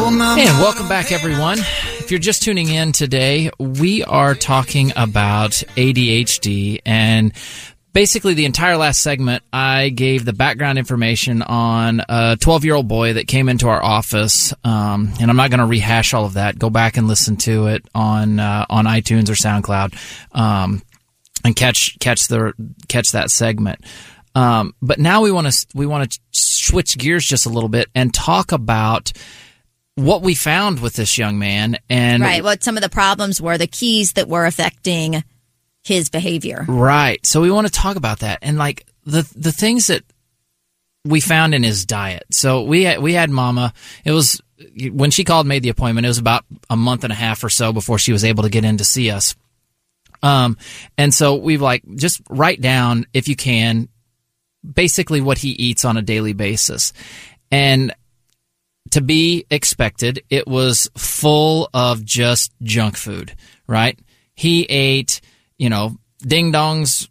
And welcome back, everyone. If you're just tuning in today, we are talking about ADHD, and basically the entire last segment, I gave the background information on a 12-year-old boy that came into our office, and I'm not going to rehash all of that. Go back and listen to it on iTunes or SoundCloud, and catch that segment. But now we want to switch gears just a little bit and talk about what we found with this young man, and what some of the problems were, the keys that were affecting his behavior. Right. So we want to talk about that, and like the things that we found in his diet. So we had Mama. It was when she called, made the appointment. It was about a month and a half or so before she was able to get in to see us. And so we've just write down, if you can, basically what he eats on a daily basis. And to be expected, it was full of just junk food, right? He ate, ding-dongs,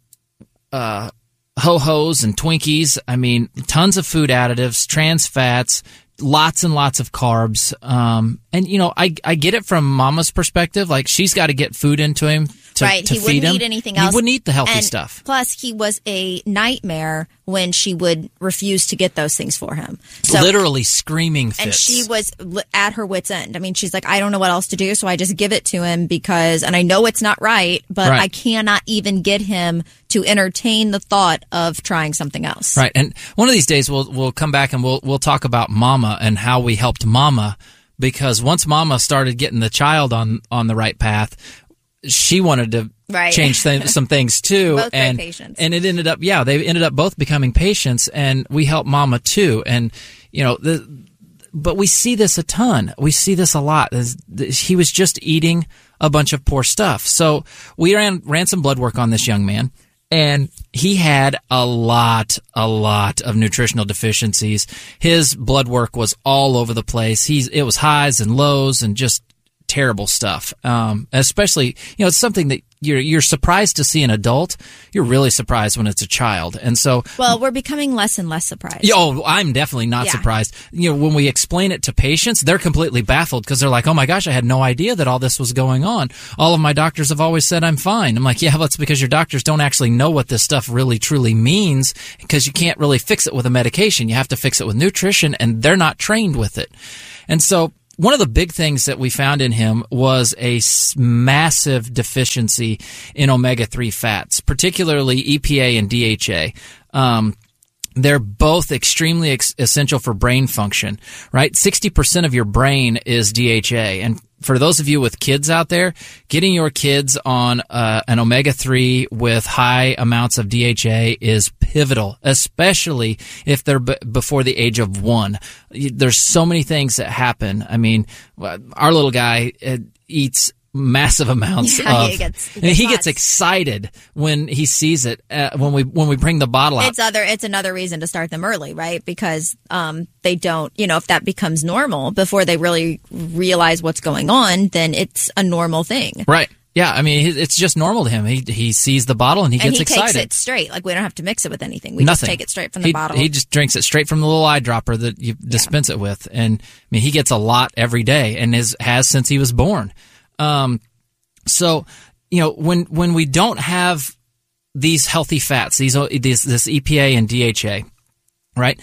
ho-hos and Twinkies. I mean, tons of food additives, trans fats, lots and lots of carbs. And, I get it from Mama's perspective. Like, she's got to get food into him to feed him. He wouldn't eat anything else. He wouldn't eat the healthy stuff. Plus, he was a nightmare when she would refuse to get those things for him. So, literally screaming fits. And she was at her wit's end. I mean, she's like, I don't know what else to do, so I just give it to him and I know it's not right, but I cannot even get him to entertain the thought of trying something else. Right. And one of these days we'll come back and we'll talk about Mama and how we helped Mama, because once Mama started getting the child on the right path, she wanted to change some things too. Both and patients. And it ended up, they ended up both becoming patients, and we helped Mama too. And, but we see this a ton. We see this a lot. He was just eating a bunch of poor stuff. So we ran some blood work on this young man, and he had a lot of nutritional deficiencies. His blood work was all over the place. It was highs and lows and just terrible stuff. Especially, it's something that you're surprised to see an adult. You're really surprised when it's a child. And so, we're becoming less and less surprised. Oh, I'm definitely not surprised. When we explain it to patients, they're completely baffled because they're like, "Oh my gosh, I had no idea that all this was going on. All of my doctors have always said I'm fine." I'm like, "Yeah, well, it's because your doctors don't actually know what this stuff really truly means, because you can't really fix it with a medication. You have to fix it with nutrition, and they're not trained with it." And so, one of the big things that we found in him was a massive deficiency in omega-3 fats, particularly EPA and DHA. They're both extremely essential for brain function, right? 60% of your brain is DHA. And for those of you with kids out there, getting your kids on an omega-3 with high amounts of DHA is pivotal, especially if they're before the age of 1. There's so many things that happen. I mean, our little guy eats massive amounts of. He gets excited when he sees it. When we bring the bottle out, it's another reason to start them early, right? Because they don't, if that becomes normal before they really realize what's going on, then it's a normal thing, right? Yeah, I mean, it's just normal to him. He sees the bottle and he gets excited. And he takes it straight. Like, we don't have to mix it with anything. We just take it straight from the bottle. He just drinks it straight from the little eyedropper that you dispense it with. And I mean, he gets a lot every day, and has since he was born. So, when we don't have these healthy fats, this EPA and DHA, right?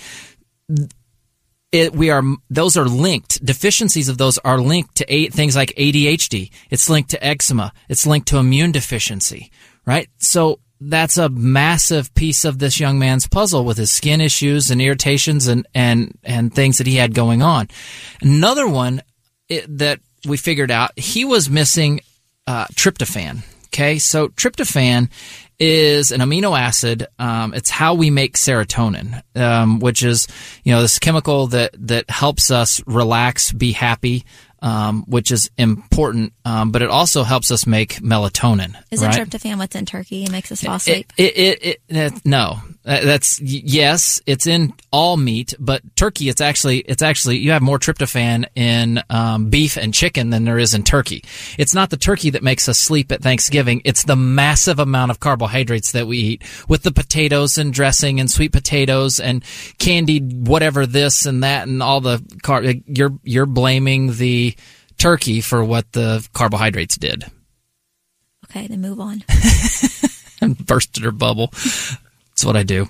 Those are linked. Deficiencies of those are linked to things like ADHD. It's linked to eczema. It's linked to immune deficiency, right? So that's a massive piece of this young man's puzzle with his skin issues and irritations and things that he had going on. Another one that we figured out, he was missing tryptophan. Okay, so tryptophan is an amino acid. It's how we make serotonin, which is this chemical that helps us relax, be happy, which is important. But it also helps us make melatonin. Isn't tryptophan what's in turkey? It makes us fall asleep. No, Yes, it's in all meat, but turkey, it's actually, you have more tryptophan in beef and chicken than there is in turkey. It's not the turkey that makes us sleep at Thanksgiving. It's the massive amount of carbohydrates that we eat with the potatoes and dressing and sweet potatoes and candied whatever this and that and all the you're blaming the turkey for what the carbohydrates did. Okay, then move on. And bursted her bubble. That's what I do.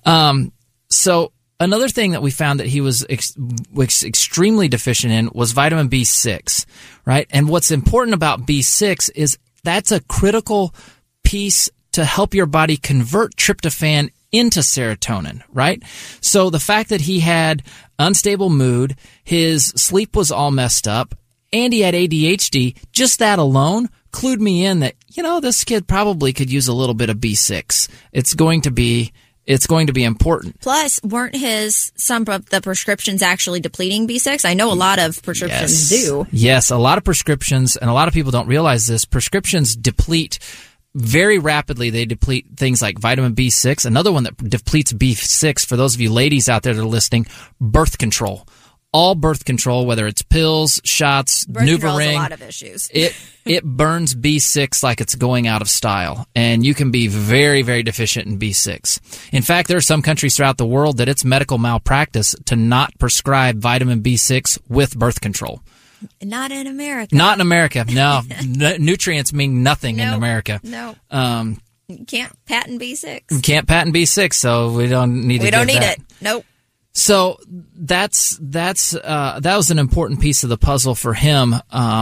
So another thing that we found that he was extremely deficient in was vitamin B6, right? And what's important about B6 is that's a critical piece to help your body convert tryptophan into serotonin, right? So the fact that he had unstable mood, his sleep was all messed up, and he had ADHD, just that alone clued me in that, this kid probably could use a little bit of B6. It's going to be important. Plus, weren't some of the prescriptions actually depleting B6? I know a lot of prescriptions do. Yes, a lot of prescriptions, and a lot of people don't realize this, prescriptions deplete very rapidly. They deplete things like vitamin B6. Another one that depletes B6, for those of you ladies out there that are listening, birth control. All birth control, whether it's pills, shots, NuvaRing, a lot of issues. it burns B6 like it's going out of style, and you can be very, very deficient in B6. In fact, there are some countries throughout the world that it's medical malpractice to not prescribe vitamin B6 with birth control. Not in America. Not in America. No, nutrients mean nothing in America. No. You can't patent B6. You can't patent B6, so we don't need it. Nope. So that was an important piece of the puzzle for him.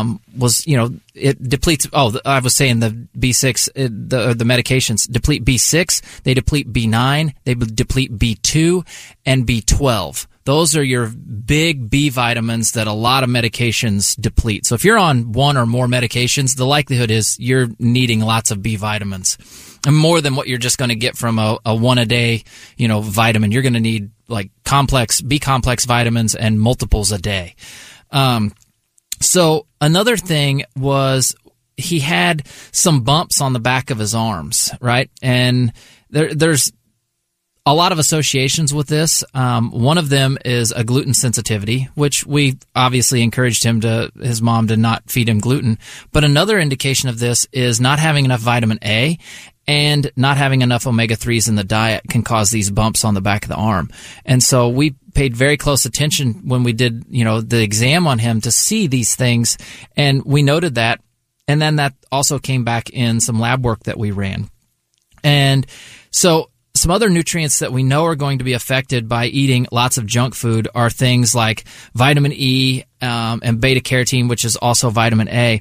It depletes. I was saying the B6, the medications deplete B6. They deplete B9. They deplete B2 and B12. Those are your big B vitamins that a lot of medications deplete. So if you're on one or more medications, the likelihood is you're needing lots of B vitamins, and more than what you're just going to get from a one a day, vitamin. You're going to need like B complex vitamins and multiples a day. So another thing was he had some bumps on the back of his arms, right? And there's a lot of associations with this. One of them is a gluten sensitivity, which we obviously encouraged his mom to not feed him gluten. But another indication of this is not having enough vitamin A and not having enough omega-3s in the diet can cause these bumps on the back of the arm. And so we paid very close attention when we did, the exam on him to see these things. And we noted that. And then that also came back in some lab work that we ran. And so some other nutrients that we know are going to be affected by eating lots of junk food are things like vitamin E and beta-carotene, which is also vitamin A.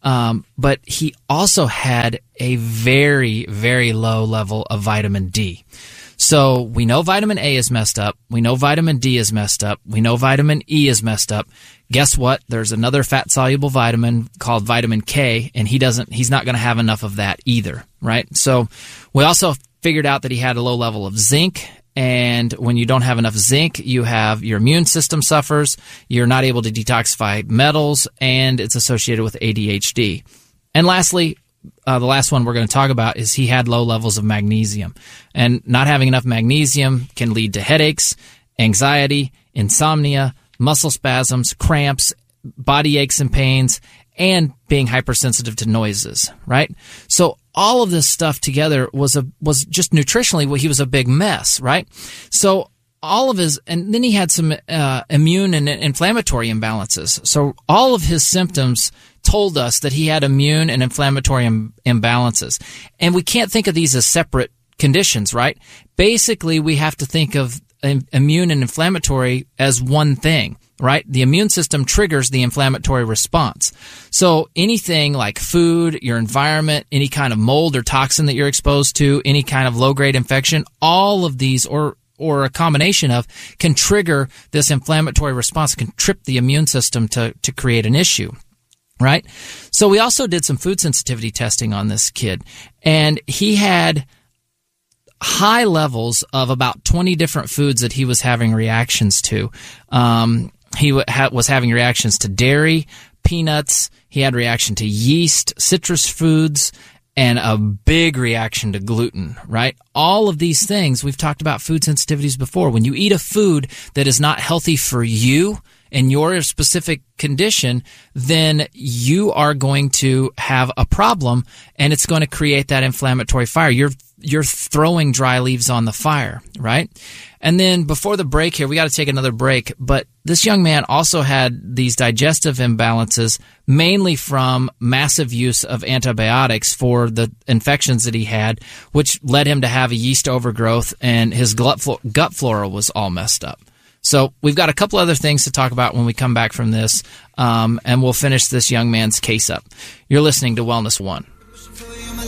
But he also had a very, very low level of vitamin D. So we know vitamin A is messed up. We know vitamin D is messed up. We know vitamin E is messed up. Guess what? There's another fat-soluble vitamin called vitamin K, and he's not going to have enough of that either, right? So we also figured out that he had a low level of zinc, and when you don't have enough zinc, your immune system suffers, you're not able to detoxify metals, and it's associated with ADHD. And lastly, the last one we're going to talk about is he had low levels of magnesium, and not having enough magnesium can lead to headaches, anxiety, insomnia, muscle spasms, cramps, body aches and pains, and being hypersensitive to noises, right? So all of this stuff together was just nutritionally, he was a big mess, right? So all of and then he had some immune and inflammatory imbalances. So all of his symptoms told us that he had immune and inflammatory imbalances. And we can't think of these as separate conditions, right? Basically, we have to think of immune and inflammatory as one thing, right? The immune system triggers the inflammatory response. So anything like food, your environment, any kind of mold or toxin that you're exposed to, any kind of low-grade infection, all of these or a combination of can trigger this inflammatory response, can trip the immune system to create an issue, right? So we also did some food sensitivity testing on this kid, and he had high levels of about 20 different foods that he was having reactions to. He was having reactions to dairy, peanuts. He had reaction to yeast, citrus foods, and a big reaction to gluten, right? All of these things, we've talked about food sensitivities before. When you eat a food that is not healthy for you and your specific condition, then you are going to have a problem, and it's going to create that inflammatory fire. You're throwing dry leaves on the fire, right? And then before the break here, we got to take another break, but this young man also had these digestive imbalances, mainly from massive use of antibiotics for the infections that he had, which led him to have a yeast overgrowth, and his gut flora was all messed up. So we've got a couple other things to talk about when we come back from this, and we'll finish this young man's case up. You're listening to Wellness One.